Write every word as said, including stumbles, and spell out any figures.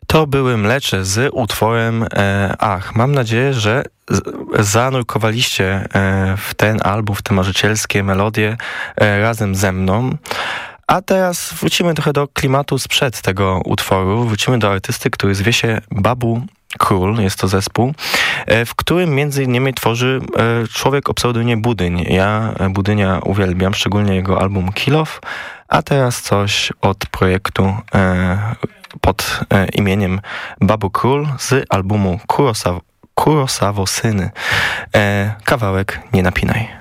To były Mlecze z utworem e, Ach. Mam nadzieję, że z, zanurkowaliście e, w ten album, w te marzycielskie melodie e, razem ze mną. A teraz wrócimy trochę do klimatu sprzed tego utworu. Wrócimy do artysty, który zwie się Babu Król. Jest to zespół, e, w którym między innymi tworzy e, człowiek o pseudonimie Budyń. Ja Budynia uwielbiam, szczególnie jego album Kill Off. A teraz coś od projektu e, pod e, imieniem Babu Król z albumu Kurosawa, Kurosawa Syny. E, kawałek Nie napinaj.